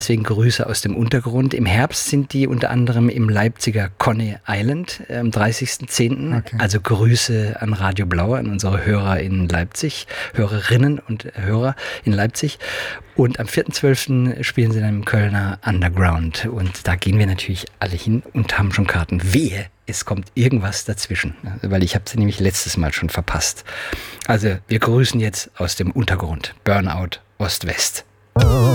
Deswegen Grüße aus dem Untergrund. Im Herbst sind die unter anderem im Leipziger Coney Island am 30.10. Okay. Also Grüße an Radio Blau, an unsere Hörer in Leipzig, Hörerinnen und Hörer in Leipzig. Und am 4.12. spielen sie dann im Kölner Underground. Und da gehen wir natürlich alle hin und haben schon Karten. Wehe, es kommt irgendwas dazwischen. Weil ich habe sie nämlich letztes Mal schon verpasst. Also wir grüßen jetzt aus dem Untergrund. Burnout Ost-West.